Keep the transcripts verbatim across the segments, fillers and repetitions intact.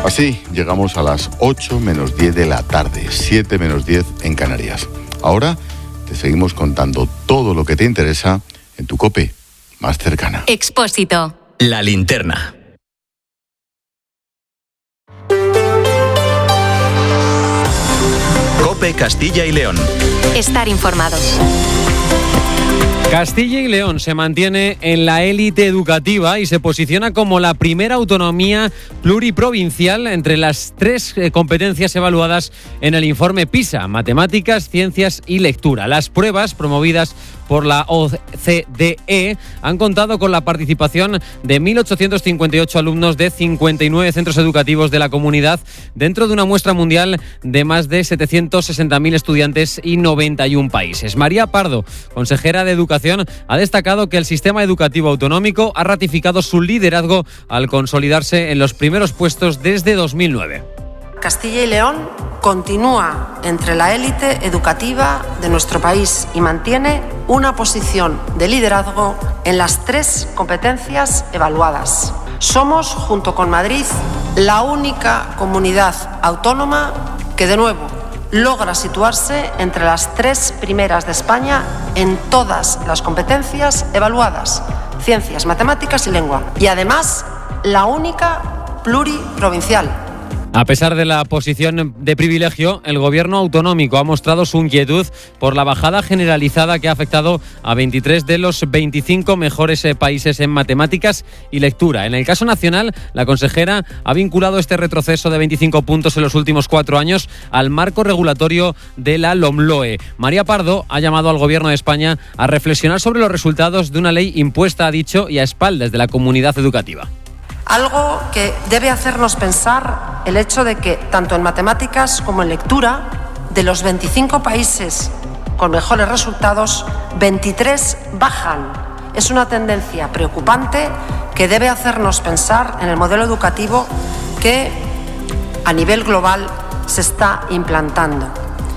Así llegamos a las ocho menos diez de la tarde, siete menos diez en Canarias. Ahora te seguimos contando todo lo que te interesa en tu COPE más cercana. Expósito. La linterna. COPE Castilla y León. Estar informados. Castilla y León se mantiene en la élite educativa y se posiciona como la primera autonomía pluriprovincial entre las tres competencias evaluadas en el informe PISA: matemáticas, ciencias y lectura. Las pruebas promovidas por la O C D E han contado con la participación de mil ochocientos cincuenta y ocho alumnos de cincuenta y nueve centros educativos de la comunidad, dentro de una muestra mundial de más de setecientos sesenta mil estudiantes y noventa y un países. María Pardo, consejera de Educación, ha destacado que el sistema educativo autonómico ha ratificado su liderazgo al consolidarse en los primeros puestos desde dos mil nueve. Castilla y León continúa entre la élite educativa de nuestro país y mantiene una posición de liderazgo en las tres competencias evaluadas. Somos, junto con Madrid, la única comunidad autónoma que, de nuevo, logra situarse entre las tres primeras de España en todas las competencias evaluadas: ciencias, matemáticas y lengua. Y además, la única pluriprovincial. A pesar de la posición de privilegio, el gobierno autonómico ha mostrado su inquietud por la bajada generalizada que ha afectado a veintitrés de los veinticinco mejores países en matemáticas y lectura. En el caso nacional, la consejera ha vinculado este retroceso de veinticinco puntos en los últimos cuatro años al marco regulatorio de la LOMLOE. María Pardo ha llamado al gobierno de España a reflexionar sobre los resultados de una ley impuesta, ha dicho, y a espaldas de la comunidad educativa. Algo que debe hacernos pensar el hecho de que, tanto en matemáticas como en lectura, de los veinticinco países con mejores resultados, veintitrés bajan. Es una tendencia preocupante que debe hacernos pensar en el modelo educativo que, a nivel global, se está implantando.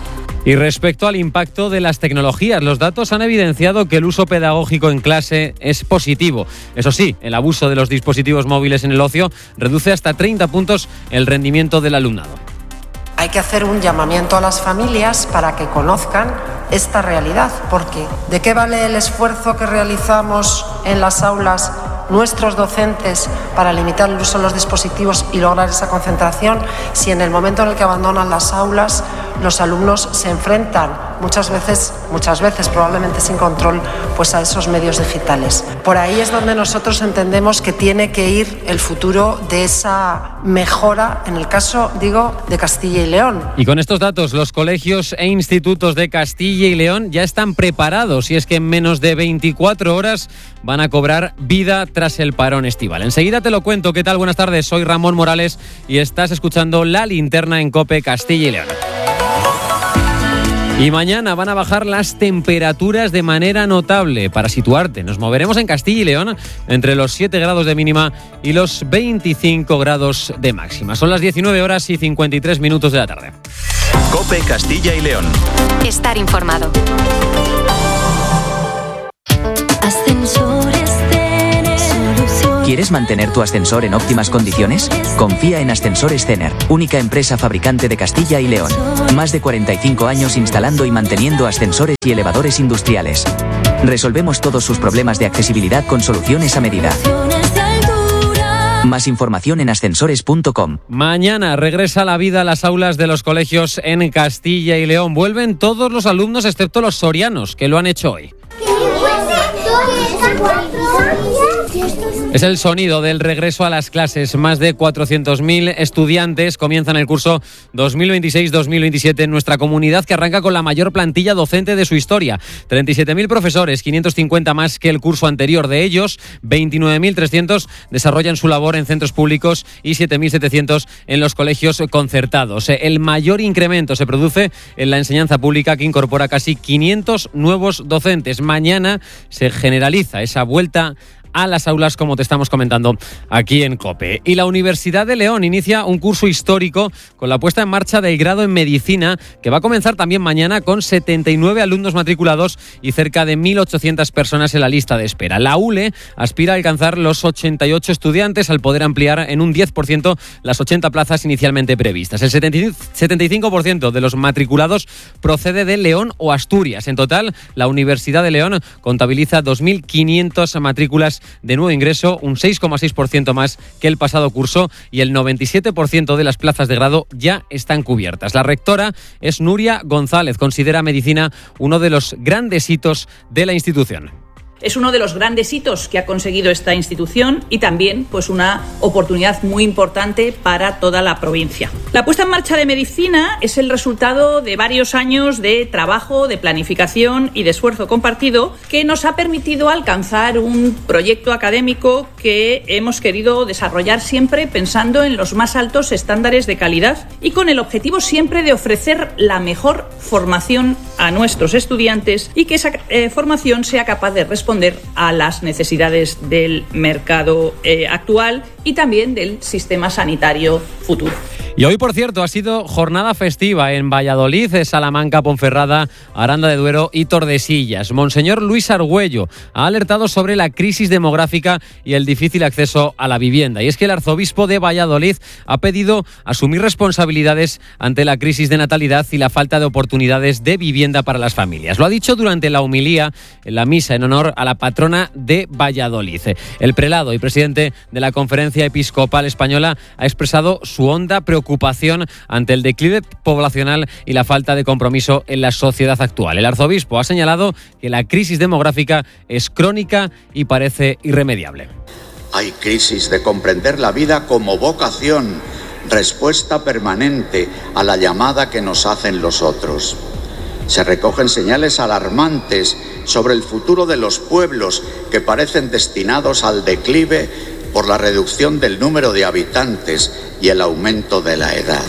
Y respecto al impacto de las tecnologías, los datos han evidenciado que el uso pedagógico en clase es positivo. Eso sí, el abuso de los dispositivos móviles en el ocio reduce hasta treinta puntos el rendimiento del alumnado. Hay que hacer un llamamiento a las familias para que conozcan esta realidad, porque ¿de qué vale el esfuerzo que realizamos en las aulas nuestros docentes para limitar el uso de los dispositivos y lograr esa concentración si en el momento en el que abandonan las aulas los alumnos se enfrentan muchas veces, muchas veces probablemente sin control, pues a esos medios digitales? Por ahí es donde nosotros entendemos que tiene que ir el futuro de esa mejora, en el caso, digo, de Castilla y León. Y con estos datos, los colegios e institutos de Castilla y León ya están preparados, y es que en menos de veinticuatro horas van a cobrar vida tras el parón estival. Enseguida te lo cuento. ¿Qué tal? Buenas tardes, soy Ramón Morales y estás escuchando La Linterna en COPE Castilla y León. Y mañana van a bajar las temperaturas de manera notable. Para situarte, nos moveremos en Castilla y León entre los siete grados de mínima y los veinticinco grados de máxima. Son las diecinueve horas y cincuenta y tres minutos de la tarde. COPE Castilla y León. Estar informado. Ascensores Cener. ¿Quieres mantener tu ascensor en óptimas condiciones? Confía en Ascensores Cener, única empresa fabricante de Castilla y León. Más de cuarenta y cinco años instalando y manteniendo ascensores y elevadores industriales. Resolvemos todos sus problemas de accesibilidad con soluciones a medida. Más información en ascensores punto com. Mañana regresa la vida a las aulas de los colegios en Castilla y León. Vuelven todos los alumnos excepto los sorianos, que lo han hecho hoy. Es el sonido del regreso a las clases. Más de cuatrocientos mil estudiantes comienzan el curso dos mil veintiséis dos mil veintisiete en nuestra comunidad, que arranca con la mayor plantilla docente de su historia. treinta y siete mil profesores, quinientos cincuenta más que el curso anterior. De ellos, veintinueve mil trescientos desarrollan su labor en centros públicos y siete mil setecientos en los colegios concertados. El mayor incremento se produce en la enseñanza pública, que incorpora casi quinientos nuevos docentes. Mañana se generaliza esa vuelta a las aulas, como te estamos comentando aquí en COPE. Y la Universidad de León inicia un curso histórico con la puesta en marcha del grado en Medicina, que va a comenzar también mañana con setenta y nueve alumnos matriculados y cerca de mil ochocientas personas en la lista de espera. La U L E aspira a alcanzar los ochenta y ocho estudiantes al poder ampliar en un diez por ciento las ochenta plazas inicialmente previstas. El setenta y cinco por ciento de los matriculados procede de León o Asturias. En total, la Universidad de León contabiliza dos mil quinientas matrículas de nuevo ingreso, un seis coma seis por ciento más que el pasado curso, y el noventa y siete por ciento de las plazas de grado ya están cubiertas. La rectora es Nuria González. Considera Medicina uno de los grandes hitos de la institución. Es uno de los grandes hitos que ha conseguido esta institución y también pues, una oportunidad muy importante para toda la provincia. La puesta en marcha de Medicina es el resultado de varios años de trabajo, de planificación y de esfuerzo compartido que nos ha permitido alcanzar un proyecto académico que hemos querido desarrollar siempre pensando en los más altos estándares de calidad y con el objetivo siempre de ofrecer la mejor formación a nuestros estudiantes y que esa eh, formación sea capaz de responder a las necesidades del mercado eh, actual y también del sistema sanitario futuro. Y hoy, por cierto, ha sido jornada festiva en Valladolid, Salamanca, Ponferrada, Aranda de Duero y Tordesillas. Monseñor Luis Argüello ha alertado sobre la crisis demográfica y el difícil acceso a la vivienda. Y es que el arzobispo de Valladolid ha pedido asumir responsabilidades ante la crisis de natalidad y la falta de oportunidades de vivienda para las familias. Lo ha dicho durante la homilía en la misa en honor a la patrona de Valladolid. El prelado y presidente de la Conferencia Episcopal Española ha expresado su honda preocupación ante el declive poblacional y la falta de compromiso en la sociedad actual. El arzobispo ha señalado que la crisis demográfica es crónica y parece irremediable. Hay crisis de comprender la vida como vocación, respuesta permanente a la llamada que nos hacen los otros. Se recogen señales alarmantes sobre el futuro de los pueblos que parecen destinados al declive por la reducción del número de habitantes y el aumento de la edad.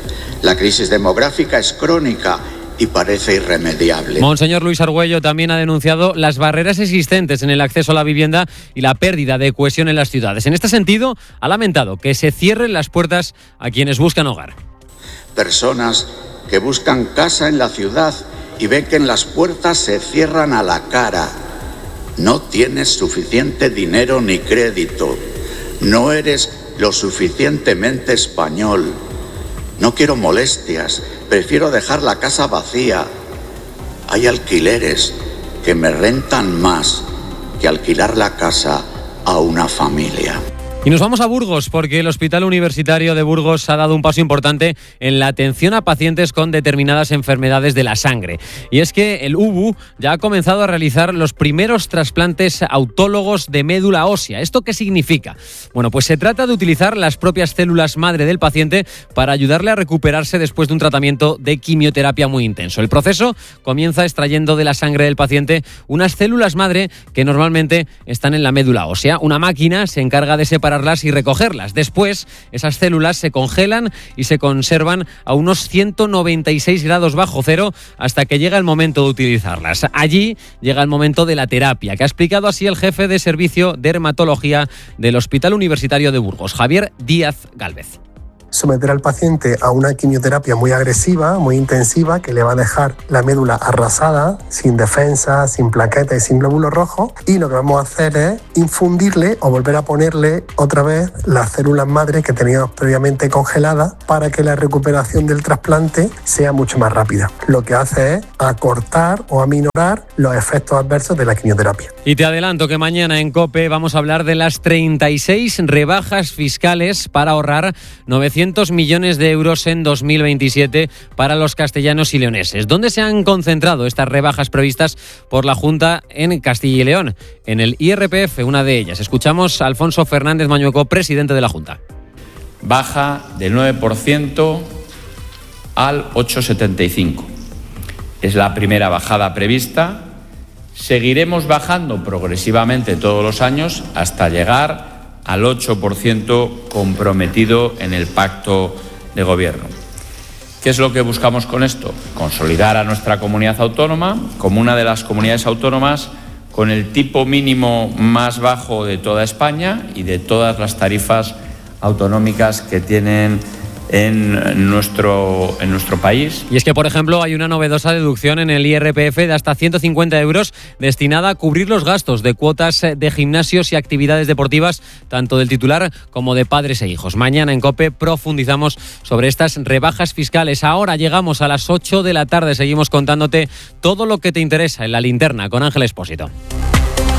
La crisis demográfica es crónica y parece irremediable. Monseñor Luis Argüello también ha denunciado las barreras existentes en el acceso a la vivienda y la pérdida de cohesión en las ciudades. En este sentido, ha lamentado que se cierren las puertas a quienes buscan hogar. Personas que buscan casa en la ciudad y ven que en las puertas se cierran a la cara. No tienes suficiente dinero ni crédito. No eres lo suficientemente español. No quiero molestias. Prefiero dejar la casa vacía. Hay alquileres que me rentan más que alquilar la casa a una familia. Y nos vamos a Burgos porque el Hospital Universitario de Burgos ha dado un paso importante en la atención a pacientes con determinadas enfermedades de la sangre. Y es que el U B U ya ha comenzado a realizar los primeros trasplantes autólogos de médula ósea. ¿Esto qué significa? Bueno, pues se trata de utilizar las propias células madre del paciente para ayudarle a recuperarse después de un tratamiento de quimioterapia muy intenso. El proceso comienza extrayendo de la sangre del paciente unas células madre que normalmente están en la médula ósea. Una máquina se encarga de separar y recogerlas. Después, esas células se congelan y se conservan a unos ciento noventa y seis grados bajo cero hasta que llega el momento de utilizarlas. Allí llega el momento de la terapia, que ha explicado así el jefe de servicio de dermatología del Hospital Universitario de Burgos, Javier Díaz Gálvez. Someter al paciente a una quimioterapia muy agresiva, muy intensiva, que le va a dejar la médula arrasada, sin defensa, sin plaquetas y sin glóbulos rojos. Y lo que vamos a hacer es infundirle o volver a ponerle otra vez las células madre que teníamos previamente congeladas para que la recuperación del trasplante sea mucho más rápida. Lo que hace es acortar o aminorar los efectos adversos de la quimioterapia. Y te adelanto que mañana en COPE vamos a hablar de las treinta y seis rebajas fiscales para ahorrar novecientos millones de euros en dos mil veintisiete para los castellanos y leoneses. ¿Dónde se han concentrado estas rebajas previstas por la Junta en Castilla y León? En el I R P F, una de ellas. Escuchamos a Alfonso Fernández Mañueco, presidente de la Junta. Baja del nueve por ciento al ocho coma setenta y cinco por ciento. Es la primera bajada prevista. Seguiremos bajando progresivamente todos los años hasta llegar al ocho por ciento comprometido en el pacto de gobierno. ¿Qué es lo que buscamos con esto? Consolidar a nuestra comunidad autónoma como una de las comunidades autónomas con el tipo mínimo más bajo de toda España y de todas las tarifas autonómicas que tienen en nuestro, en nuestro país. Y es que, por ejemplo, hay una novedosa deducción en el I R P F de hasta ciento cincuenta euros destinada a cubrir los gastos de cuotas de gimnasios y actividades deportivas, tanto del titular como de padres e hijos. Mañana en COPE profundizamos sobre estas rebajas fiscales. Ahora llegamos a las ocho de la tarde. Seguimos contándote todo lo que te interesa en La Linterna con Ángel Expósito.